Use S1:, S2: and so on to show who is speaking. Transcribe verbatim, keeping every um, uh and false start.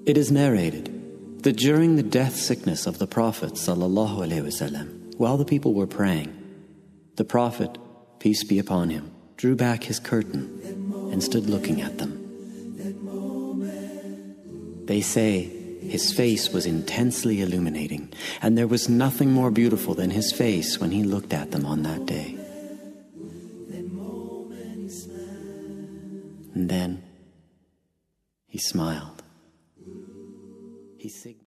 S1: It is narrated that during the death sickness of the Prophet ﷺ, while the people were praying, the Prophet, peace be upon him, drew back his curtain and stood looking at them. They say his face was intensely illuminating, and there was nothing more beautiful than his face when he looked at them on that day. And then he smiled. He